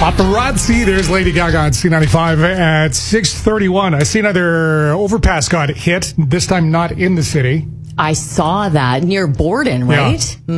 Paparazzi, there's Lady Gaga on C95 at 6:31. I see another overpass got hit, this time not in the city. I saw that near Borden, right? Yeah.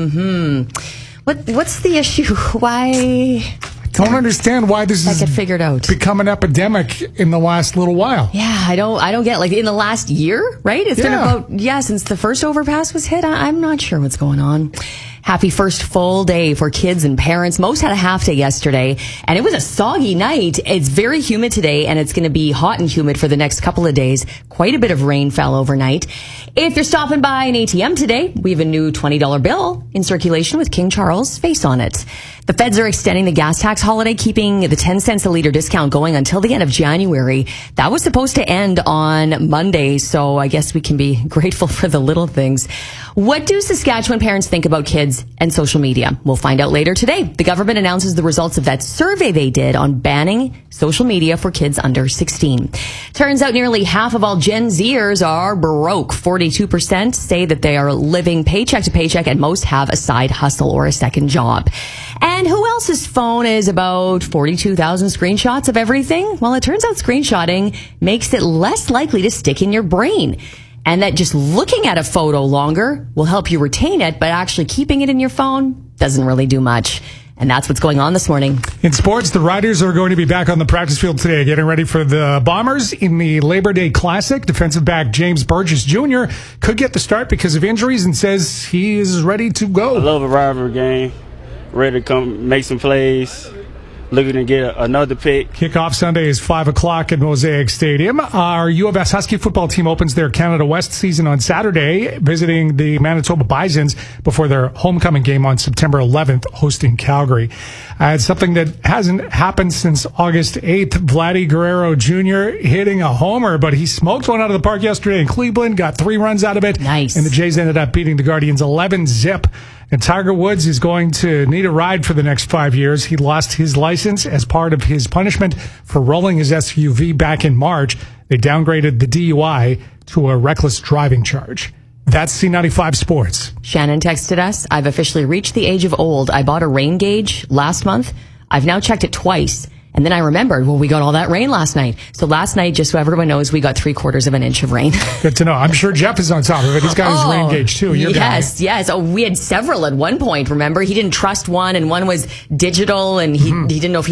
Mm-hmm. What's the issue? Why? I don't understand why this has figured out. Become an epidemic in the last little while. Yeah, I don't get, like, in the last year, right? It's been about, since the first overpass was hit. I'm not sure what's going on. Happy first full day for kids and parents. Most had a half day yesterday, and it was a soggy night. It's very humid today, and it's going to be hot and humid for the next couple of days. Quite a bit of rain fell overnight. If you're stopping by an ATM today, we have a new $20 bill in circulation with King Charles' face on it. The feds are extending the gas tax holiday, keeping the 10 cents a litre discount going until the end of January. That was supposed to end on Monday, so I guess we can be grateful for the little things. What do Saskatchewan parents think about kids and social media? We'll find out later today. The government announces the results of that survey they did on banning social media for kids under 16. Turns out nearly half of all Gen Zers are broke. 42% say that they are living paycheck to paycheck, and most have a side hustle or a second job. And who else's phone is about 42,000 screenshots of everything? Well, it turns out screenshotting makes it less likely to stick in your brain. And that just looking at a photo longer will help you retain it, but actually keeping it in your phone doesn't really do much. And that's what's going on this morning. In sports, the Riders are going to be back on the practice field today, getting ready for the Bombers in the Labor Day Classic. Defensive back James Burgess Jr. could get the start because of injuries and says he is ready to go. I love a rivalry game. Ready to come make some plays. Looking to get another pick. Kickoff Sunday is 5 o'clock at Mosaic Stadium. Our U of S Husky football team opens their Canada West season on Saturday, visiting the Manitoba Bisons before their homecoming game on September 11th, hosting Calgary. It's something that hasn't happened since August 8th. Vladdy Guerrero Jr. hitting a homer, but he smoked one out of the park yesterday in Cleveland, got 3 runs out of it. Nice. And the Jays ended up beating the Guardians 11-zip. And Tiger Woods is going to need a ride for the next 5 years. He lost his license as part of his punishment for rolling his SUV back in March. They downgraded the DUI to a reckless driving charge. That's C95 Sports. Shannon texted us, I've officially reached the age of old. I bought a rain gauge last month. I've now checked it twice. And then I remembered, we got all that rain last night. So last night, just so everyone knows, we got 3/4 of an inch of rain. Good to know. I'm sure Jeff is on top of it. He's got his rain gauge, too. Yes. Oh, we had several at one point, remember? He didn't trust one, and one was digital, and he didn't know if he